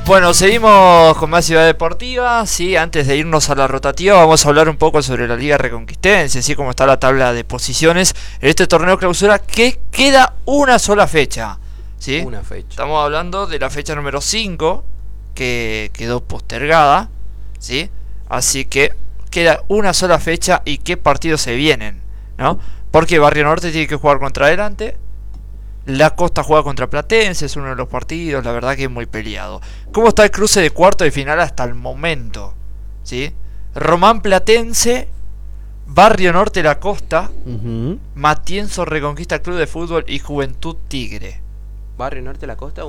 Bueno, seguimos con más Ciudad Deportiva. Sí, antes de irnos a la rotativa, vamos a hablar un poco sobre la Liga Reconquistense, así como está la tabla de posiciones en este torneo clausura, que queda una sola fecha. ¿Sí? Una fecha. Estamos hablando de la fecha número 5, que quedó postergada. ¿Sí? Así que queda una sola fecha y qué partidos se vienen, ¿no? Porque Barrio Norte tiene que jugar contra Adelante. La Costa juega contra Platense, es uno de los partidos, la verdad que es muy peleado. ¿Cómo está el cruce de cuarto de final hasta el momento? ¿Sí? Román Platense, Barrio Norte La Costa, Matienzo Reconquista Club de Fútbol y Juventud Tigre. Barrio Norte La Costa,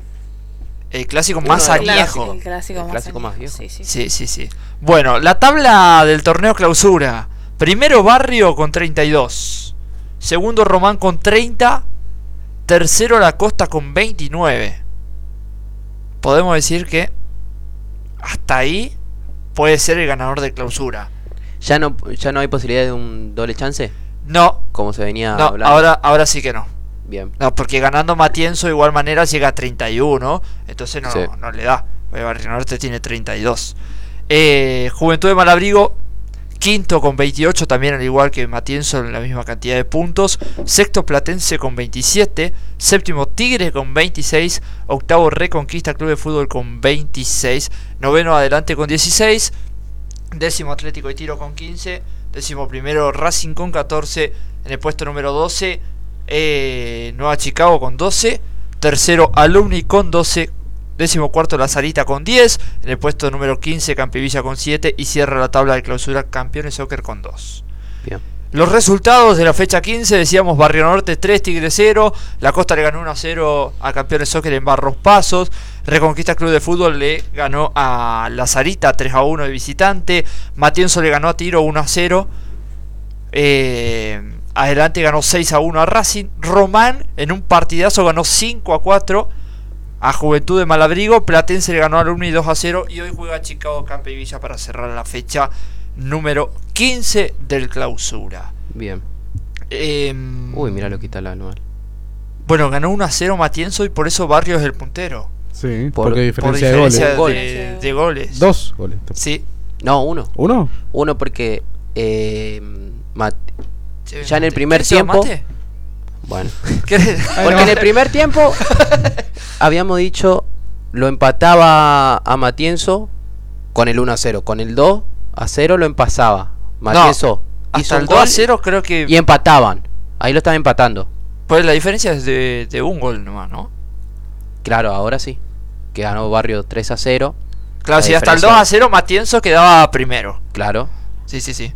el clásico más añejo. El clásico más viejo. Sí. Bueno, la tabla del torneo clausura. Primero Barrio con 32. Segundo Román con 30. Tercero La Costa con 29. Podemos decir que hasta ahí puede ser el ganador de clausura. ¿Ya no hay posibilidad de un doble chance? No. Como se venía hablando. Ahora sí que no. Bien. No, porque ganando Matienzo de igual manera llega a 31. Entonces no le da. Porque Barrio Norte tiene 32. Juventud de Malabrigo, quinto con 28, también al igual que Matienzo en la misma cantidad de puntos. Sexto Platense con 27. Séptimo Tigre con 26. Octavo Reconquista Club de Fútbol con 26. Noveno Adelante con 16. Décimo Atlético y Tiro con 15. Décimo primero Racing con 14. En el puesto número 12 Nueva Chicago con 12. Tercero Alumni con 12. Décimo cuarto La Sarita con 10. En el puesto número 15 Campivilla con 7. Y cierra la tabla de clausura Campeones Soccer con 2. Bien. Los resultados de la fecha 15, decíamos Barrio Norte 3, Tigre 0. La Costa le ganó 1-0 a Campeones Soccer en Barros Pasos. Reconquista Club de Fútbol le ganó a La Sarita 3-1 de visitante. Matienzo le ganó a Tiro 1-0. Adelante ganó 6-1 a Racing. Román en un partidazo ganó 5-4 a Juventud de Malabrigo. Platense le ganó a Alumni 2-0. Y hoy juega Chicago Campivilla para cerrar la fecha número 15 del clausura. Bien. Mira lo que está la anual. Bueno, ganó 1-0 Matienzo y por eso Barrio es el puntero. Sí, por porque diferencia de goles. De goles. 2 goles. Sí. No, 1. ¿1? 1 porque ya en el primer tiempo. Bueno. Porque en el primer tiempo habíamos dicho lo empataba a Matienzo con el 1-0, con el 2-0 lo empasaba. Matienzo hasta el 2-0 creo que y empataban. Ahí lo estaban empatando. Pues la diferencia es de un gol nomás, ¿no? Claro, ahora sí. Que ganó Barrio 3-0. Claro, si hasta el 2-0 Matienzo quedaba primero. Claro. Sí.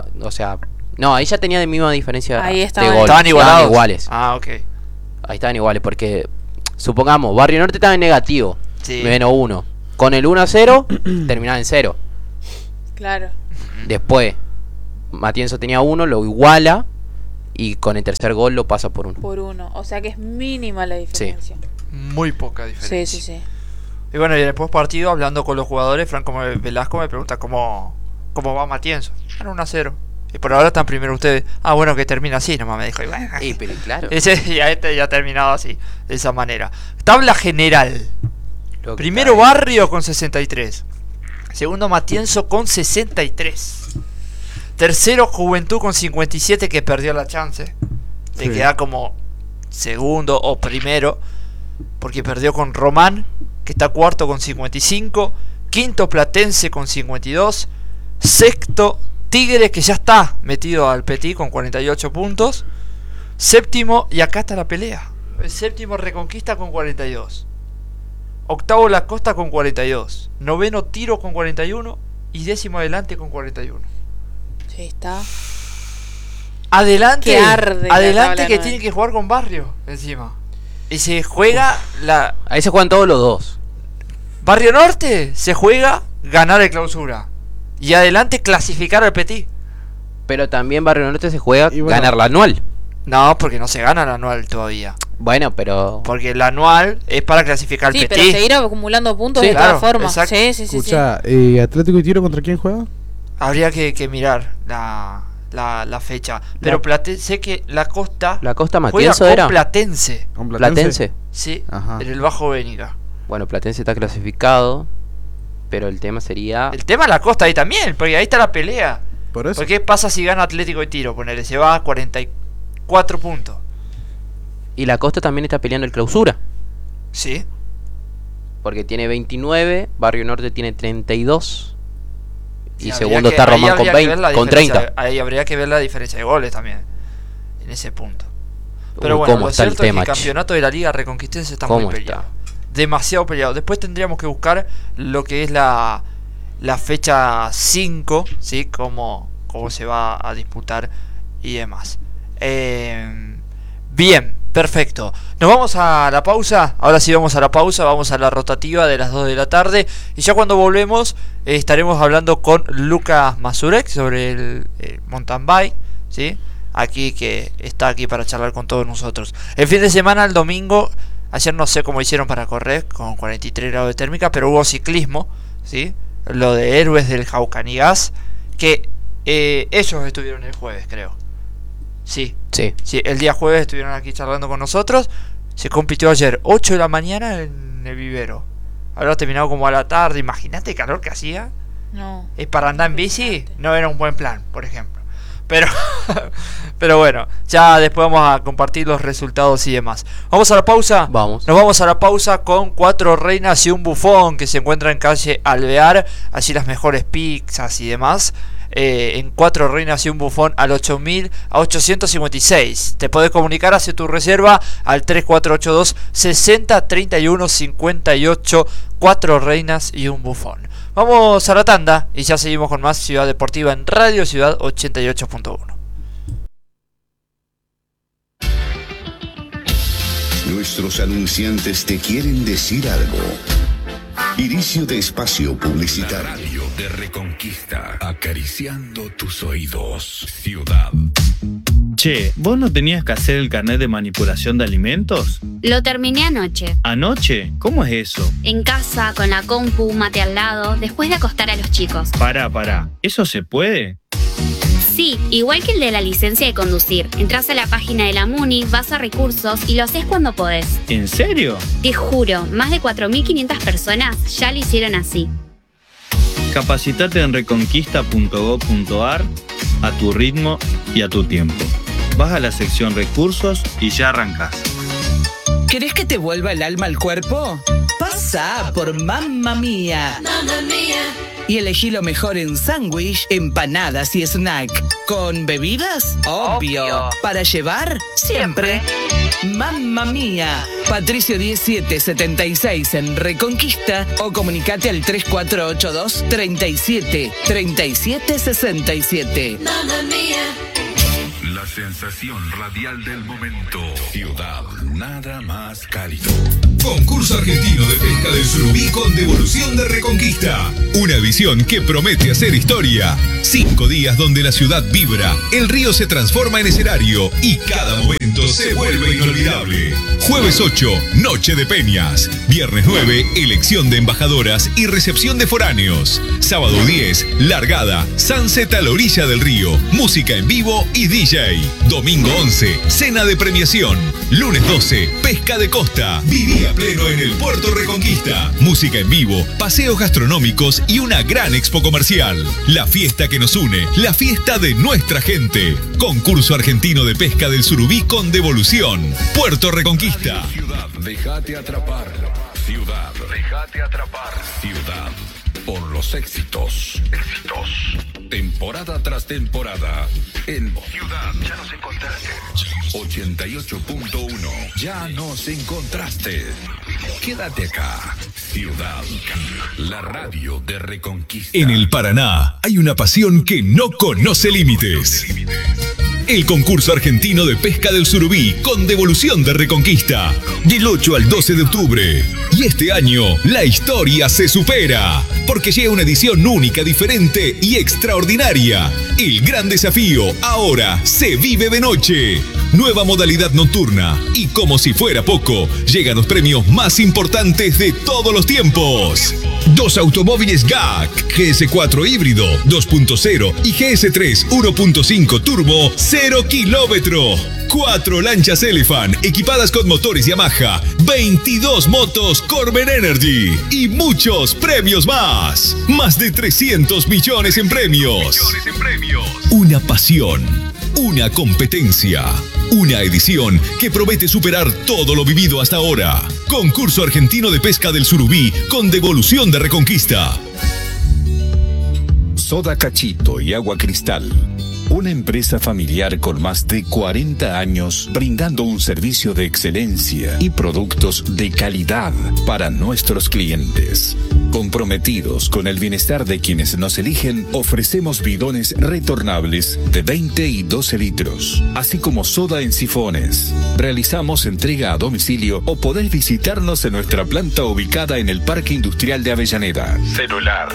No, ahí ya tenía de misma diferencia ahí de gol. Estaban iguales. Ah, ok. Ahí estaban iguales porque supongamos Barrio Norte estaba en negativo. Sí. Menos 1. Con el 1-0 terminaba en 0. Claro. Después Matienzo tenía 1, lo iguala y con el tercer gol lo pasa por 1. Por 1, o sea que es mínima la diferencia. Muy poca diferencia. Sí. Y bueno, y en el post partido, hablando con los jugadores, Franco Velasco me pregunta cómo va Matienzo. Ganó 1-0. Y por ahora están primero ustedes. Ah, bueno, que termina así, nomás me dijo. Pero claro. Ya ha terminado así, de esa manera. Tabla general. Primero está Barrio con 63. Segundo Matienzo con 63. Tercero Juventud con 57, que perdió la chance de quedar como segundo o primero, porque perdió con Román, que está cuarto con 55. Quinto Platense con 52. Sexto Tigre, que ya está metido al Petit con 48 puntos. Séptimo, y acá está la pelea, el séptimo Reconquista con 42. Octavo La Costa con 42. Noveno Tiro con 41. Y décimo Adelante con 41. Sí, está. Adelante, Adelante que tiene que jugar con Barrio encima. Y se juega ahí se juegan todos los dos. Barrio Norte se juega ganar el clausura. Y Adelante clasificar al Petit. Pero también Barrio Norte se juega bueno, ganar la anual. No, porque no se gana la anual todavía. Bueno, pero porque la anual es para clasificar al Petit. Sí, pero seguir acumulando puntos de todas formas. Sí. Escucha, ¿Atlético y Tiro contra quién juega? Habría que mirar la fecha. Pero sé que La Costa Matienzo juega era con Platense. ¿Con Platense. Sí, Ajá. en el Bajo Bénica. Bueno, Platense está clasificado, pero el tema sería... El tema es la Costa ahí también, porque ahí está la pelea. ¿Por eso? ¿Por qué pasa si gana Atlético de Tiro? Ponele, se va a 44 puntos. Y la Costa también está peleando el clausura. Sí. Porque tiene 29, Barrio Norte tiene 32. Y segundo que, está Román con 20, con 30. Ahí habría que ver la diferencia de goles también. En ese punto. Pero bueno, lo cierto es que el campeonato de la Liga Reconquistense está muy peleado. Demasiado peleado. Después tendríamos que buscar lo que es la fecha 5, ¿sí? Cómo se va a disputar y demás. Bien, perfecto. Nos vamos a la pausa. Ahora sí vamos a la pausa. Vamos a la rotativa de las 2 de la tarde. Y ya cuando volvemos estaremos hablando con Lucas Mazurek sobre el mountain bike, ¿sí? Aquí que está aquí para charlar con todos nosotros. El fin de semana, el domingo, ayer no sé cómo hicieron para correr con 43 grados de térmica, pero hubo ciclismo, ¿sí? Lo de Héroes del Jaucanigas, que ellos estuvieron el jueves, creo. Sí, el día jueves estuvieron aquí charlando con nosotros. Se compitió ayer 8 de la mañana en el vivero. Habrá terminado como a la tarde. Imagínate el calor que hacía. No. Para andar en bici no era un buen plan, por ejemplo. Pero bueno, ya después vamos a compartir los resultados y demás. ¿Vamos a la pausa? Vamos. Nos vamos a la pausa con 4 reinas y un bufón, que se encuentra en calle Alvear. Allí las mejores pizzas y demás. En 4 reinas y un bufón al 8.856. Te podés comunicar, hace tu reserva al 3482 60 31 58. 4 reinas y un bufón. Vamos a la tanda y ya seguimos con más Ciudad Deportiva en Radio Ciudad 88.1. Nuestros anunciantes te quieren decir algo. Inicio de espacio publicitario. La radio de Reconquista, acariciando tus oídos. Ciudad. Che, ¿vos no tenías que hacer el carnet de manipulación de alimentos? Lo terminé anoche. ¿Anoche? ¿Cómo es eso? En casa, con la compu, mate al lado, después de acostar a los chicos. Pará. ¿Eso se puede? Sí, igual que el de la licencia de conducir. Entrás a la página de la MUNI, vas a recursos y lo haces cuando podés. ¿En serio? Te juro, más de 4.500 personas ya lo hicieron así. Capacitate en reconquista.gov.ar a tu ritmo y a tu tiempo. Vas a la sección recursos y ya arrancás. ¿Querés que te vuelva el alma al cuerpo? Pasa por Mamma Mía. Mamma Mía. Y elegí lo mejor en sándwich, empanadas y snack. ¿Con bebidas? Obvio. ¿Para llevar? Siempre. Mamma Mía. Patricio 1776 en Reconquista o comunicate al 3482 37 37 67. Mamma Mía. La sensación radial del momento. Ciudad, nada más cálido. Concurso argentino de pesca del surubí con devolución de Reconquista. Una edición que promete hacer historia. 5 días donde la ciudad vibra, el río se transforma en escenario y cada momento se vuelve inolvidable. Jueves 8, Noche de Peñas. Viernes 9, elección de embajadoras y recepción de foráneos. Sábado 10, largada, sunset a la orilla del río, música en vivo y DJ. Domingo 11, cena de premiación. Lunes 12, pesca de costa. Viví a pleno en el Puerto Reconquista. Música en vivo, paseos gastronómicos y una gran expo comercial. La fiesta que nos une, la fiesta de nuestra gente. Concurso argentino de pesca del surubí con devolución. Puerto Reconquista. Ciudad, déjate atrapar. Ciudad, déjate atrapar. Ciudad, por los éxitos. Temporada tras temporada. En Ciudad, ya nos encontraste. 88.1, ya nos encontraste. Quédate acá. Ciudad, la radio de Reconquista. En el Paraná hay una pasión que no conoce límites. El concurso argentino de pesca del surubí con devolución de Reconquista. Del 8 al 12 de octubre. Y este año la historia se supera. Porque llega una edición única, diferente y extraordinaria. El gran desafío ahora se vive de noche. Nueva modalidad nocturna. Y como si fuera poco, llegan los premios más importantes de todos los tiempos. 2 automóviles GAC, GS4 híbrido 2.0 y GS3 1.5 turbo 0 kilómetro. 4 lanchas Elephant equipadas con motores Yamaha, 22 motos Corben Energy y muchos premios más. Más de 300 millones en premios. Una pasión, una competencia, una edición que promete superar todo lo vivido hasta ahora. Concurso Argentino de Pesca del Surubí con devolución de Reconquista. Soda Cachito y Agua Cristal. Una empresa familiar con más de 40 años brindando un servicio de excelencia y productos de calidad para nuestros clientes. Comprometidos con el bienestar de quienes nos eligen, ofrecemos bidones retornables de 20 y 12 litros, así como soda en sifones. Realizamos entrega a domicilio o podés visitarnos en nuestra planta ubicada en el Parque Industrial de Avellaneda. Celular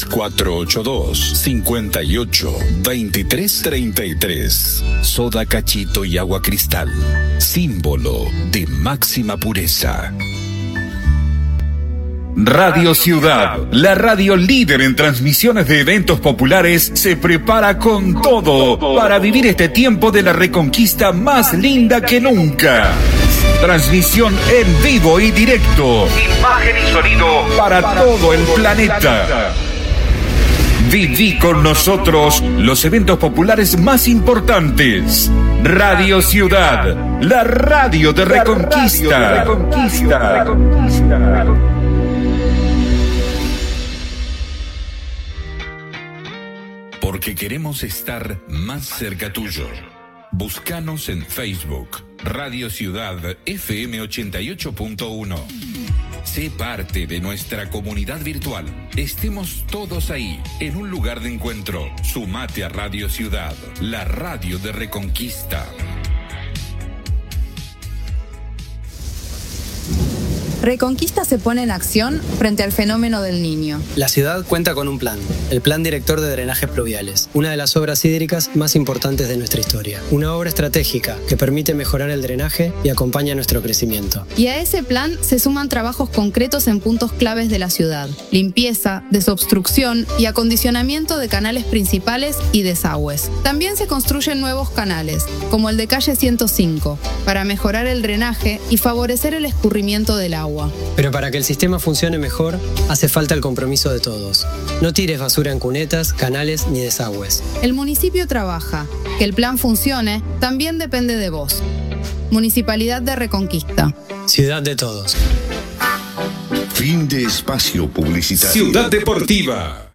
3482-582333. Soda Cachito y Agua Cristal. Símbolo de máxima pureza. Radio Ciudad, la radio líder en transmisiones de eventos populares, se prepara con todo para vivir este tiempo de la Reconquista más linda que nunca. Transmisión en vivo y directo. Imagen y sonido para todo el planeta. Viví con nosotros los eventos populares más importantes. Radio Ciudad, la radio de Reconquista. Porque queremos estar más cerca tuyo. Búscanos en Facebook, Radio Ciudad FM 88.1. Sé parte de nuestra comunidad virtual. Estemos todos ahí, en un lugar de encuentro. Sumate a Radio Ciudad, la radio de Reconquista. Reconquista se pone en acción frente al fenómeno del Niño. La ciudad cuenta con un plan, el Plan Director de Drenajes Pluviales, una de las obras hídricas más importantes de nuestra historia. Una obra estratégica que permite mejorar el drenaje y acompaña nuestro crecimiento. Y a ese plan se suman trabajos concretos en puntos claves de la ciudad: limpieza, desobstrucción y acondicionamiento de canales principales y desagües. También se construyen nuevos canales, como el de calle 105, para mejorar el drenaje y favorecer el escurrimiento del agua. Pero para que el sistema funcione mejor, hace falta el compromiso de todos. No tires basura en cunetas, canales ni desagües. El municipio trabaja. Que el plan funcione también depende de vos. Municipalidad de Reconquista. Ciudad de todos. Fin de espacio publicitario. Ciudad Deportiva.